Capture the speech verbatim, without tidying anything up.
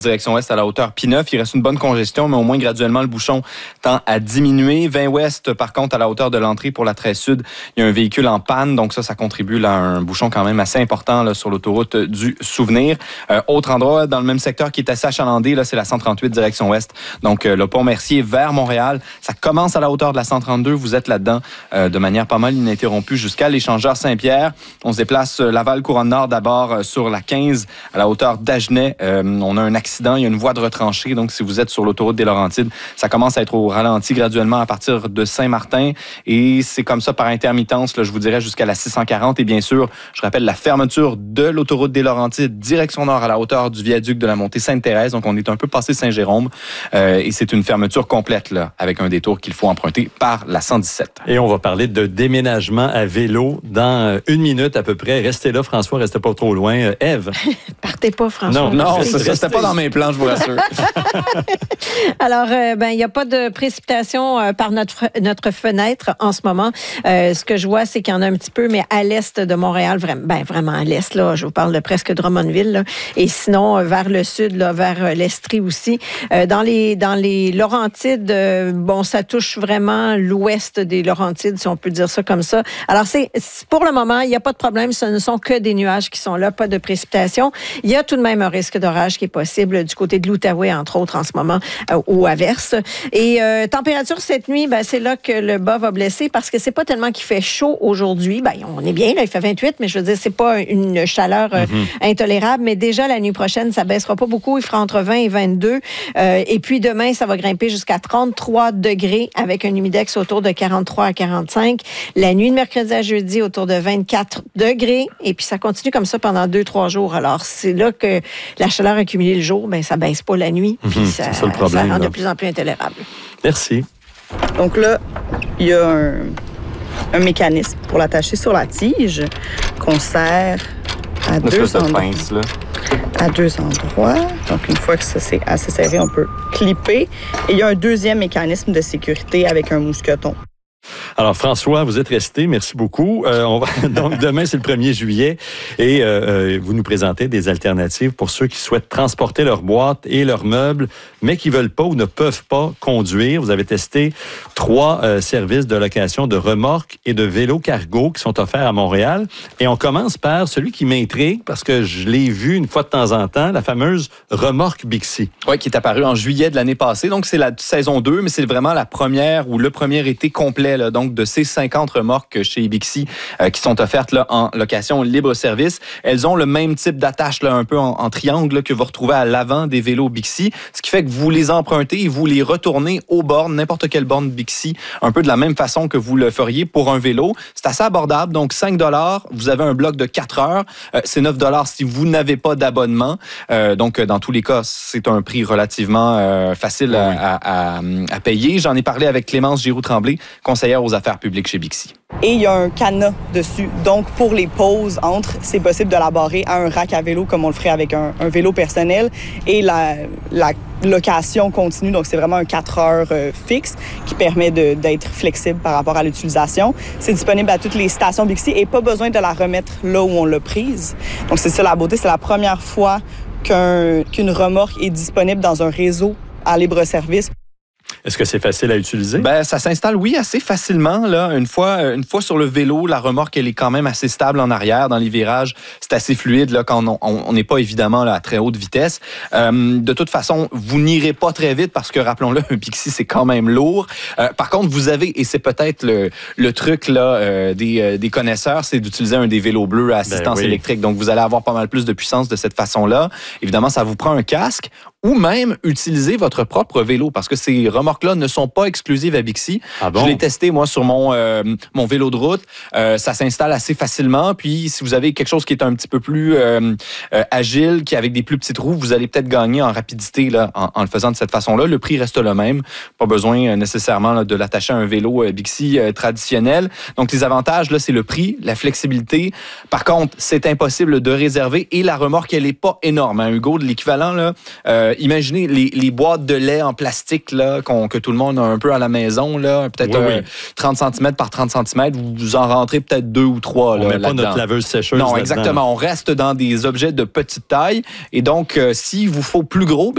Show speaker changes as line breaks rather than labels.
Direction ouest à la hauteur P neuf. Il reste une bonne congestion, mais au moins graduellement, le bouchon tend à diminuer. vingt ouest, par contre, à la hauteur de l'entrée pour la treize sud, il y a un véhicule en panne. Donc ça, ça contribue là, à un bouchon quand même assez important là, sur l'autoroute du Souvenir. Euh, autre endroit dans le même secteur qui est assez achalandé, là, c'est la cent trente-huit direction ouest. Donc euh, le pont Mercier vers Montréal. Ça commence à la hauteur de la cent trente-deux. Vous êtes là-dedans euh, de manière pas mal ininterrompue jusqu'à l'échangeur Saint-Pierre. On se déplace euh, Laval-Couronne-Nord d'abord euh, sur la quinze à la hauteur d'Agenais. Euh, on a un accident. Il y a une voie de retranchée. Donc, si vous êtes sur l'autoroute des Laurentides, ça commence à être au ralenti graduellement à partir de Saint-Martin. Et c'est comme ça par intermittence, là, je vous dirais, jusqu'à la six cent quarante. Et bien sûr, je rappelle la fermeture de l'autoroute des Laurentides, direction nord à la hauteur du viaduc de la montée Sainte-Thérèse. Donc, on est un peu passé Saint-Jérôme. Euh, et c'est une fermeture complète, là, avec un détour qu'il faut emprunter par la cent dix-sept.
Et on va parler de déménagement à vélo dans une minute à peu près. Restez là, François, restez pas trop loin. Ève.
Partez pas, François.
Non, non, ça, ça, c'était pas dans mes plans, je vous rassure.
Alors, euh, ben, il n'y a pas de précipitation euh, par notre, notre fenêtre en ce moment. Euh, ce que je vois, c'est qu'il y en a un petit peu, mais à l'est de Montréal, vraiment, ben, vraiment à l'est, là, je vous parle de presque Drummondville, là, et sinon, euh, vers le sud, là, vers euh, l'Estrie aussi. Euh, dans les, dans les Laurentides, euh, bon, ça touche vraiment l'ouest des Laurentides, si on peut dire ça comme ça. Alors, c'est, pour le moment, il n'y a pas de problème. Ce ne sont que des nuages qui sont là, pas de précipitation. Il y a tout de même un risque d'orage qui est possible du côté de l'Outaouais, entre autres, en ce moment, euh, ou à Verse. Et euh, température cette nuit, ben, c'est là que le bas va blesser parce que c'est pas tellement qu'il fait chaud aujourd'hui. Ben, on est bien, là, il fait vingt-huit, mais je veux dire, c'est pas une chaleur euh, mm-hmm. intolérable. Mais déjà, la nuit prochaine, ça baissera pas beaucoup. Il fera entre vingt et vingt-deux. Euh, et puis demain, ça va grimper jusqu'à trente-trois degrés avec un humidex autour de quarante-trois à quarante-cinq. La nuit de mercredi à jeudi, autour de vingt-quatre degrés. Et puis ça continue comme ça pendant deux, trois jours. Alors, c'est là que la chaleur accumulée le jour, ben, ça baisse pas la nuit. Puis mmh, ça, c'est ça, le problème, ça rend là. de plus en plus intolérable.
Merci.
Donc là, il y a un, un mécanisme pour l'attacher sur la tige qu'on serre à deux endroits. Pince, là. À deux endroits. Donc, une fois que ça c'est assez serré, on peut clipper. Et il y a un deuxième mécanisme de sécurité avec un mousqueton.
Alors, François, vous êtes resté. Merci beaucoup. Euh, on va, donc, demain, c'est le premier juillet et euh, vous nous présentez des alternatives pour ceux qui souhaitent transporter leurs boîtes et leurs meubles, mais qui ne veulent pas ou ne peuvent pas conduire. Vous avez testé trois euh, services de location de remorques et de vélos cargo qui sont offerts à Montréal. Et on commence par celui qui m'intrigue parce que je l'ai vu une fois de temps en temps, la fameuse remorque Bixi.
Oui, qui est apparue en juillet de l'année passée. Donc, c'est la saison deux, mais c'est vraiment la première ou le premier été complet, là, donc de ces cinquante remorques chez Bixi euh, qui sont offertes là, en location libre-service. Elles ont le même type d'attache là, un peu en, en triangle là, que vous retrouvez à l'avant des vélos Bixi, ce qui fait que vous les empruntez et vous les retournez aux bornes, n'importe quelle borne Bixi, un peu de la même façon que vous le feriez pour un vélo. C'est assez abordable, donc cinq dollars, vous avez un bloc de quatre heures, euh, c'est neuf dollars si vous n'avez pas d'abonnement. Euh, donc, dans tous les cas, c'est un prix relativement euh, facile à, à, à, à payer. J'en ai parlé avec Clémence Giroux-Tremblay, conseillère aux affaires publiques chez Bixi.
Et il y a un cadenas dessus. Donc, pour les pauses entre, c'est possible de la barrer à un rack à vélo comme on le ferait avec un, un vélo personnel. Et la, la location continue, donc c'est vraiment un quatre heures euh, fixe qui permet de, d'être flexible par rapport à l'utilisation. C'est disponible à toutes les stations Bixi et pas besoin de la remettre là où on l'a prise. Donc, c'est ça la beauté. C'est la première fois qu'un, qu'une remorque est disponible dans un réseau à libre-service.
Est-ce que c'est facile à utiliser?
Ben, ça s'installe, oui, assez facilement. Là. Une fois, une fois sur le vélo, la remorque, elle est quand même assez stable en arrière. Dans les virages, c'est assez fluide là, quand on n'est pas évidemment là, à très haute vitesse. Euh, de toute façon, vous n'irez pas très vite parce que, rappelons-le, un Bixi, c'est quand même lourd. Euh, par contre, vous avez, et c'est peut-être le, le truc là, euh, des, euh, des connaisseurs, c'est d'utiliser un des vélos bleus à assistance ben oui. électrique. Donc, vous allez avoir pas mal plus de puissance de cette façon-là. Évidemment, ça vous prend un casque ou même utiliser votre propre vélo parce que ces remorques-là ne sont pas exclusives à Bixi.
Ah bon?
Je l'ai testé, moi, sur mon, euh, mon vélo de route. Euh, ça s'installe assez facilement. Puis, si vous avez quelque chose qui est un petit peu plus euh, euh, agile, qui avec des plus petites roues, vous allez peut-être gagner en rapidité là, en, en le faisant de cette façon-là. Le prix reste le même. Pas besoin euh, nécessairement là, de l'attacher à un vélo euh, Bixi euh, traditionnel. Donc, les avantages, là, c'est le prix, la flexibilité. Par contre, c'est impossible de réserver et la remorque, elle n'est pas énorme. Hein, Hugo, de l'équivalent, là, euh, imaginez les, les boîtes de lait en plastique là, qu'on, que tout le monde a un peu à la maison, là, peut-être oui, euh, oui. trente centimètres par trente centimètres, vous en rentrez peut-être deux ou trois.
On ne met pas notre laveuse sécheuse.
Non,
là-dedans.
exactement. On reste dans des objets de petite taille. Et donc, euh, s'il vous faut plus gros,